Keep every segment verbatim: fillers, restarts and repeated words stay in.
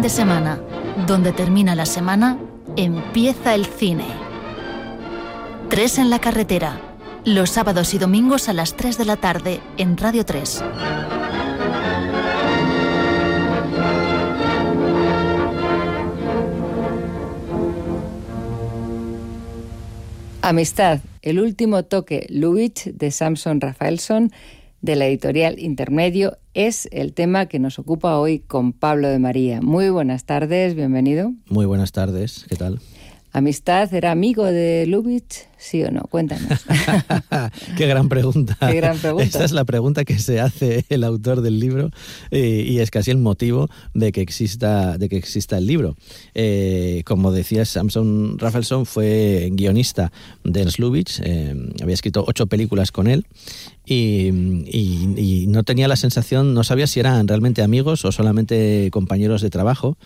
de semana. Donde termina la semana, empieza el cine. Tres en la carretera. Los sábados y domingos a las tres de la tarde en Radio tres. Amistad, el último toque Lubitsch de Samson Raphaelson de la editorial Intermedio es el tema que nos ocupa hoy con Pablo de María. Muy buenas tardes, bienvenido. Muy buenas tardes, ¿qué tal? ¿Amistad era amigo de Lubitsch? ¿Sí o no? Cuéntanos. Qué gran pregunta. Qué gran pregunta. Esta es la pregunta que se hace el autor del libro eh, y es casi el motivo de que exista, de que exista el libro. Eh, como decías, Samson Raphaelson fue guionista de Ernst Lubitsch, eh, había escrito ocho películas con él y, y, y no tenía la sensación, no sabía si eran realmente amigos o solamente compañeros de trabajo.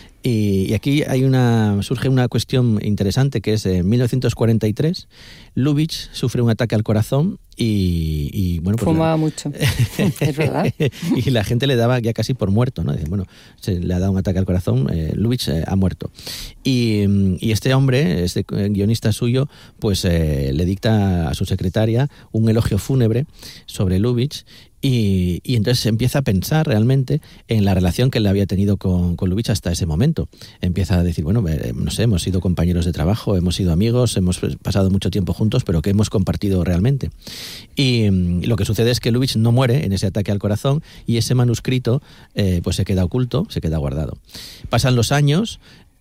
Y aquí hay una, surge una cuestión interesante que es en mil novecientos cuarenta y tres, Lubitsch sufre un ataque al corazón y, y bueno, pues fumaba la, mucho, es verdad. Y la gente le daba ya casi por muerto, ¿no? Dicen, bueno, se le ha dado un ataque al corazón, eh, Lubitsch eh, ha muerto. Y, y este hombre, este guionista suyo, pues eh, le dicta a su secretaria un elogio fúnebre sobre Lubitsch. Y, y entonces se empieza a pensar realmente en la relación que él había tenido con, con Lubitsch hasta ese momento. Empieza a decir, bueno, eh, no sé, hemos sido compañeros de trabajo, hemos sido amigos, hemos pasado mucho tiempo juntos, pero ¿qué hemos compartido realmente? Y, y lo que sucede es que Lubitsch no muere en ese ataque al corazón y ese manuscrito eh, pues se queda oculto, se queda guardado. Pasan los años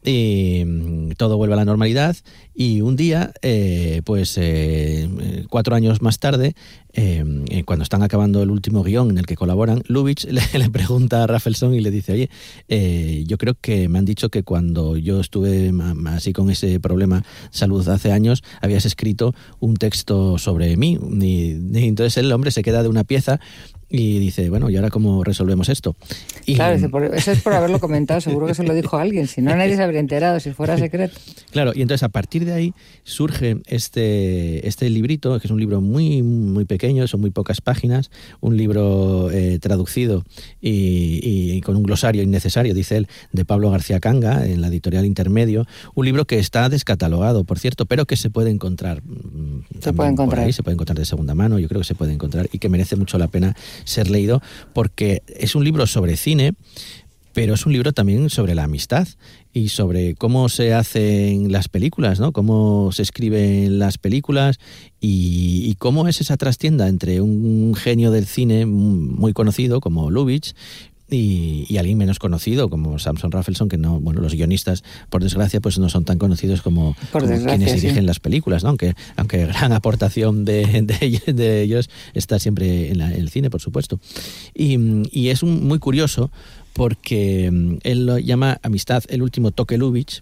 y todo vuelve a la normalidad y un día, eh, pues eh, cuatro años más tarde, eh, cuando están acabando el último guión en el que colaboran, Lubitsch le, le pregunta a Raphaelson y le dice, oye, eh, yo creo que me han dicho que cuando yo estuve así con ese problema de salud hace años, habías escrito un texto sobre mí. Y, y entonces el hombre se queda de una pieza y dice, bueno, ¿y ahora cómo resolvemos esto? Y, claro, eso es por haberlo comentado, seguro que se lo dijo a alguien, si no nadie se habría enterado, si fuera secreto. Claro, y entonces a partir de ahí surge este, este librito, que es un libro muy, muy pequeño, son muy pocas páginas, un libro eh, traducido y, y con un glosario innecesario, dice él, de Pablo García Canga, en la editorial Intermedio, un libro que está descatalogado, por cierto, pero que se puede encontrar. Se puede encontrar. Por ahí, se puede encontrar de segunda mano, yo creo que se puede encontrar y que merece mucho la pena ser leído porque es un libro sobre cine, pero es un libro también sobre la amistad y sobre cómo se hacen las películas, ¿no? Cómo se escriben las películas y, y cómo es esa trastienda entre un genio del cine muy conocido como Lubitsch Y, y alguien menos conocido como Samson Raphaelson, que no, bueno, los guionistas, por desgracia, pues no son tan conocidos como, como desgracia, quienes dirigen sí. las películas, ¿no? Aunque, aunque gran aportación de, de, de ellos está siempre en, la, en el cine, por supuesto. Y, y es un, muy curioso porque él lo llama Amistad, el último toque Lubitsch,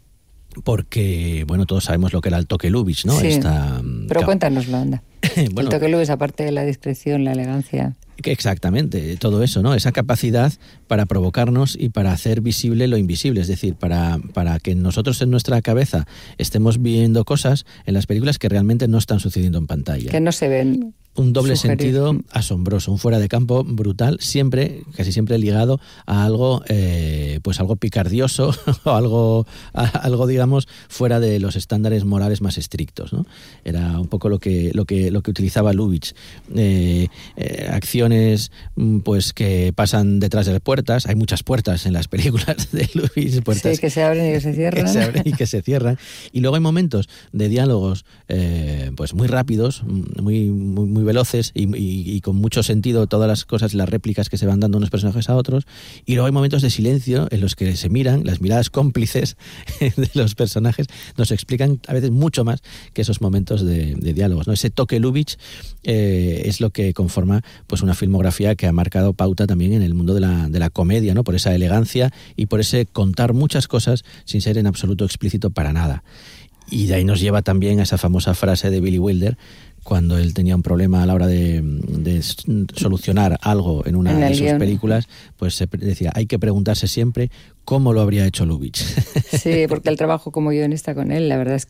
porque, bueno, todos sabemos lo que era el toque Lubitsch, ¿no? Sí, Esta, pero cuéntanoslo, anda. Bueno, el toque Lubitsch, aparte de la discreción, la elegancia... Exactamente, todo eso, ¿no? Esa capacidad para provocarnos y para hacer visible lo invisible, es decir, para, para que nosotros en nuestra cabeza estemos viendo cosas en las películas que realmente no están sucediendo en pantalla. Que no se ven. Un doble sugerir. sentido asombroso, un fuera de campo brutal, siempre, casi siempre ligado a algo, eh, pues algo picardioso o algo, a, algo, digamos, fuera de los estándares morales más estrictos, ¿no? Era un poco lo que, lo que, lo que utilizaba Lubitsch. Eh, eh, acciones, pues que pasan detrás de las puertas. Hay muchas puertas en las películas de Lubitsch, puertas sí, que se abren y que se cierran. Que se abren y que se cierran. Y luego hay momentos de diálogos, eh, pues muy rápidos, muy, muy, muy veloces y, y, y con mucho sentido todas las cosas, las réplicas que se van dando unos personajes a otros, y luego hay momentos de silencio en los que se miran, las miradas cómplices de los personajes nos explican a veces mucho más que esos momentos de, de diálogos, ¿no? Ese toque Lubitsch eh, es lo que conforma pues una filmografía que ha marcado pauta también en el mundo de la, de la comedia, ¿no? Por esa elegancia y por ese contar muchas cosas sin ser en absoluto explícito para nada. Y de ahí nos lleva también a esa famosa frase de Billy Wilder, cuando él tenía un problema a la hora de, de solucionar algo en una en de sus guión. películas, pues se decía, hay que preguntarse siempre cómo lo habría hecho Lubitsch. Sí, porque el trabajo como guionista con él, la verdad es que